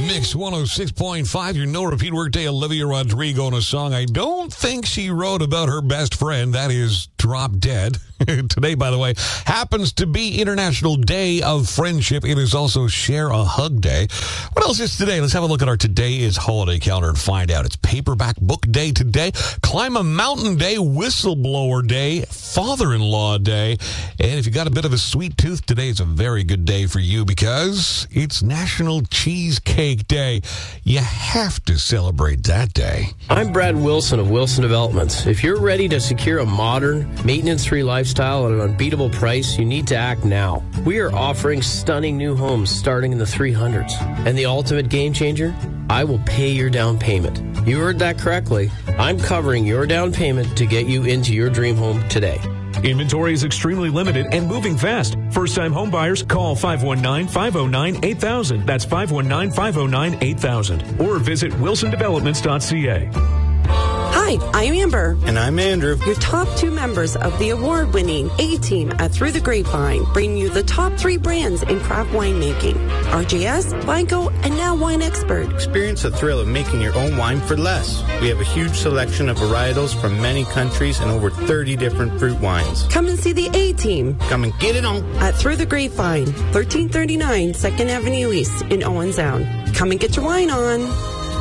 Mix 106.5, your no repeat workday, Olivia Rodrigo, in a song I don't think she wrote about her best friend. That is Drop Dead. Today, by the way, happens to be International Day of Friendship. It is also Share a Hug Day. What else is today? Let's have a look at our Today is Holiday calendar and find out. It's Paperback Book Day today, Climb a Mountain Day, Whistleblower Day, Father-in-Law Day. And if you got a bit of a sweet tooth, today is a very good day for you because it's National Cheesecake Day. You have to celebrate that day. I'm Brad Wilson of Wilson Developments. If you're ready to secure a modern, maintenance-free lifestyle at an unbeatable price, you need to act now. We are offering stunning new homes starting in the 300s. And the ultimate game changer? I will pay your down payment. You heard that correctly. I'm covering your down payment to get you into your dream home today. Inventory is extremely limited and moving fast. First-time home buyers, call 519-509-8000. That's 519-509-8000. Or visit wilsondevelopments.ca. Hi, I'm Amber. And I'm Andrew. Your top two members of the award-winning A-Team at Through the Grapevine bring you the top 3 brands in craft winemaking. RJS, Vineco, and now Wine Expert. Experience the thrill of making your own wine for less. We have a huge selection of varietals from many countries and over 30 different fruit wines. Come and see the A-Team. Come and get it on. At Through the Grapevine, 1339 2nd Avenue East in Owen Sound. Come and get your wine on.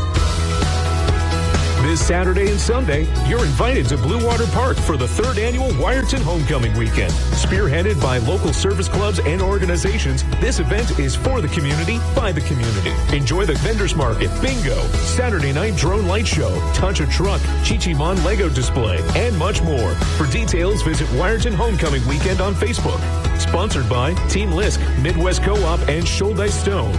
This Saturday and Sunday, you're invited to Blue Water Park for the 3rd annual Wyerton Homecoming Weekend. Spearheaded by local service clubs and organizations, this event is for the community, by the community. Enjoy the vendors market, bingo, Saturday night drone light show, touch a truck, Chi-Chi-Mon Lego display, and much more. For details, visit Wyerton Homecoming Weekend on Facebook. Sponsored by Team Lisk, Midwest Co-op, and Shouldice Stone.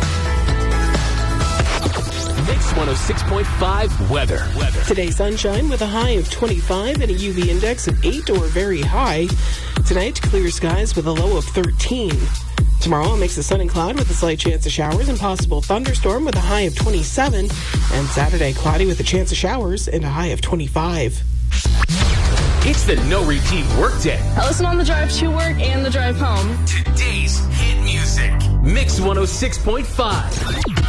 Mix 106.5 weather. Today, sunshine with a high of 25 and a UV index of 8 or very high. Tonight, clear skies with a low of 13. Tomorrow, a mix of sun and cloud with a slight chance of showers and possible thunderstorm with a high of 27. And Saturday, cloudy with a chance of showers and a high of 25. It's the No Repeat Workday. I listen on the drive to work and the drive home. Today's hit music. Mix 106.5.